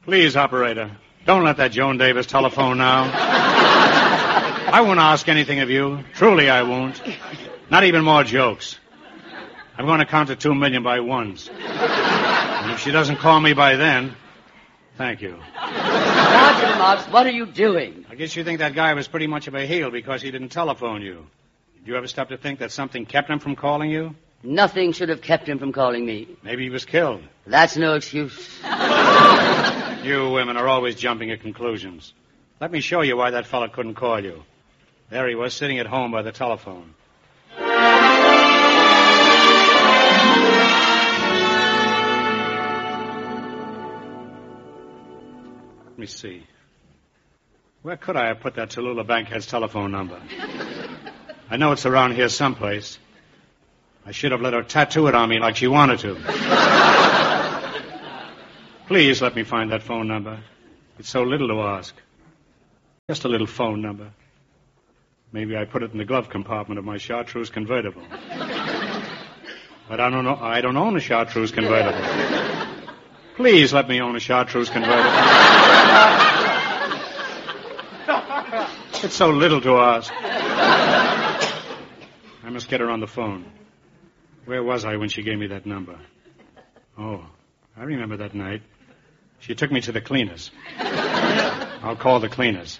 Please, operator, don't let that Joan Davis telephone now. I won't ask anything of you. Truly, I won't. Not even more jokes. I'm going to count to 2 million by ones. And if she doesn't call me by then, thank you. Sergeant Marks, what are you doing? I guess you think that guy was pretty much of a heel because he didn't telephone you. Did you ever stop to think that something kept him from calling you? Nothing should have kept him from calling me. Maybe he was killed. That's no excuse. You women are always jumping at conclusions. Let me show you why that fella couldn't call you. There he was, sitting at home by the telephone. Let me see. Where could I have put that Tallulah Bankhead's telephone number? I know it's around here someplace. I should have let her tattoo it on me like she wanted to. Please let me find that phone number. It's so little to ask. Just a little phone number. Maybe I put it in the glove compartment of my chartreuse convertible. But I don't own a chartreuse convertible. Please let me own a chartreuse convertible. It's so little to ask. I must get her on the phone. Where was I when she gave me that number? Oh, I remember that night. She took me to the cleaners. I'll call the cleaners.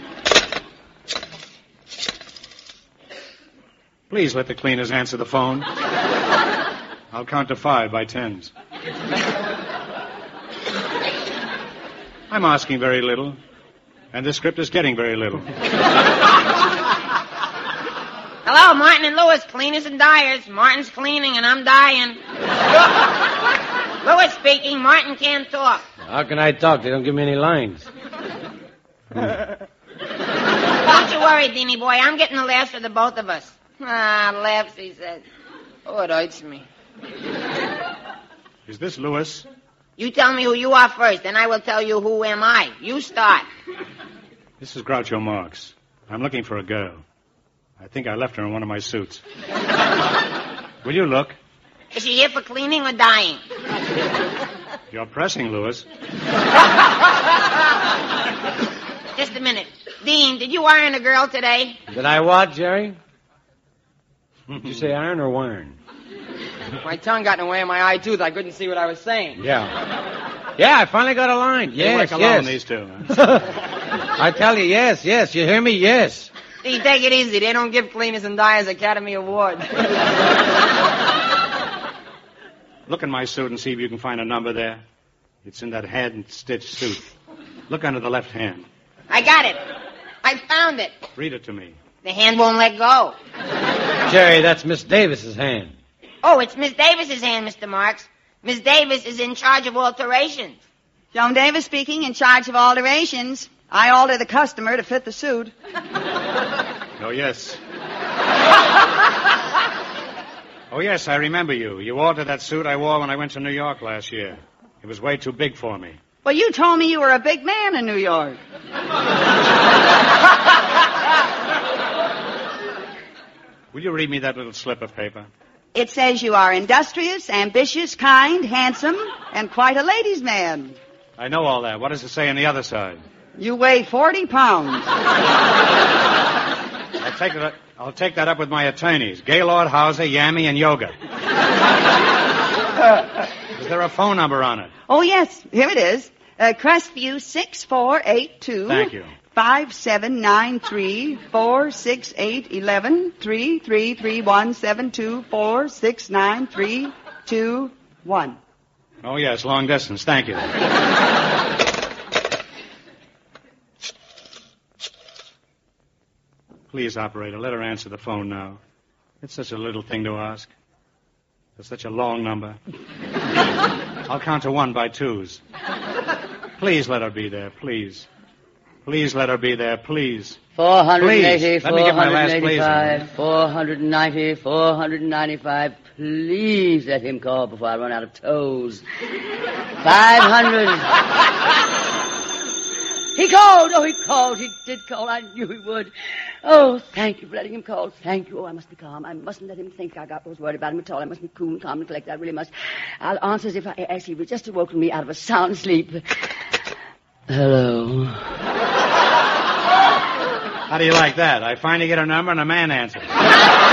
Please let the cleaners answer the phone. I'll count to 5 by tens. I'm asking very little, and this script is getting very little. Hello, Martin and Lewis, cleaners and dyers. Martin's cleaning and I'm dying. Lewis speaking. Martin can't talk. How can I talk? They don't give me any lines. Don't you worry, Deanie boy. I'm getting the last of the both of us. Laughs, he says. Oh, it hurts me. Is this Lewis? You tell me who you are first, then I will tell you who am I. You start. This is Groucho Marx. I'm looking for a girl. I think I left her in one of my suits. Will you look? Is she here for cleaning or dying? You're pressing, Lewis. Just a minute. Dean, did you iron a girl today? Did I what, Jerry? Did you say iron or wiring? My tongue got in the way of my eye tooth. I couldn't see what I was saying. Yeah. Yeah, I finally got a line. Yes, they work alone, these two. I tell you, yes. You hear me? Yes. Dean, take it easy. They don't give Cleaners and Dyers Academy Award. Look in my suit and see if you can find a number there. It's in that hand-stitched suit. Look under the left hand. I got it. I found it. Read it to me. The hand won't let go. Jerry, that's Miss Davis's hand. Oh, it's Miss Davis's hand, Mr. Marks. Miss Davis is in charge of alterations. Joan Davis speaking, in charge of alterations. I alter the customer to fit the suit. Oh, yes. Oh, yes, I remember you. You altered that suit I wore when I went to New York last year. It was way too big for me. Well, you told me you were a big man in New York. Will you read me that little slip of paper? It says you are industrious, ambitious, kind, handsome, and quite a ladies' man. I know all that. What does it say on the other side? You weigh 40 pounds. I'll take that up with my attorneys, Gaylord, Hauser, Yammy, and Yoga. Is there a phone number on it? Oh, yes. Here it is. Crestview 6482. Thank you. 5793-468-11-333172-469-321. Oh, yes, long distance. Thank you. Please, operator, let her answer the phone now. It's such a little thing to ask. It's such a long number. I'll count to 1 by 2s. Please let her be there, please. Please let her be there, please. 480, please. Let me get my last please. 490, 495. Please let him call before I run out of toes. 500. He called. Oh, he called. He did call. I knew he would. Oh, thank you for letting him call. Thank you. Oh, I must be calm. I mustn't let him think I was worried about him at all. I must be cool and calm and collected. I really must. I'll answer as if he just awoken me out of a sound sleep. Hello. How do you like that? I finally get a number and a man answers.